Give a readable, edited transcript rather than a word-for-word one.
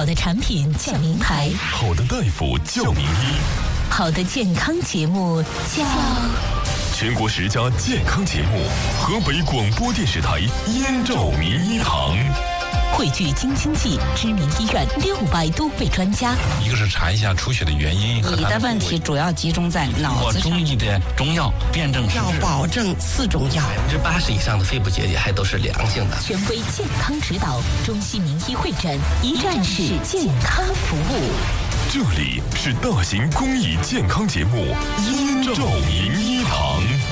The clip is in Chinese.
好的产品叫名牌， 好的大夫叫名医， 好的健康节目叫全国10家健康节目，河北广播电视台燕赵名医堂， 汇聚京津冀知名医院600多位专家。 一个是查一下出血的原因， 你的问题主要集中在脑子上。 中医的中药辨证要保证4种药 ，80%以上的肺部结节还都是良性的。 权威健康指导，中西名医会诊，一站式健康服务。 这里是大型公益健康节目《燕赵名医堂》。